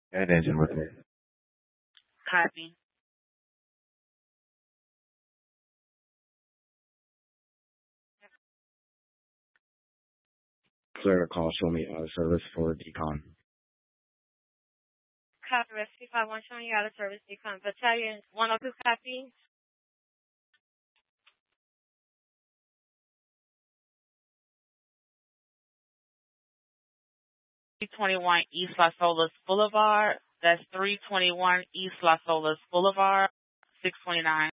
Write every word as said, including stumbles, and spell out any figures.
And engine with me. Copy. Clear a call, show me out of service for decon. Copy, Rescue five one showing you out of service, decon. Battalion one oh two, copy. three twenty-one East Las Olas Boulevard. That's three twenty-one East Las Olas Boulevard, six twenty-nine.